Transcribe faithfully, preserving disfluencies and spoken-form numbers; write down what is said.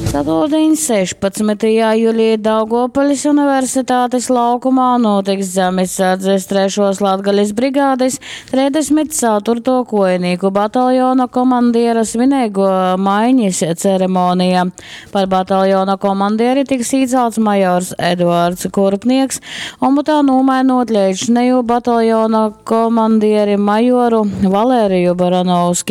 Ceturtdien, sešpadsmitajā jūlijā Daugopaļas Universitātes laukumā notiks zemesardzes trešos Latgaļas brigādes trīsdesmit ceturto kojnieku bataljona komandiera svinīgo maiņas ceremonija. Par bataljona komandieri tiks iecelts majors Eduards Kurpnieks, un tā nomainot līdzinējo bataljona komandieri majoru Valēriju Baranovski.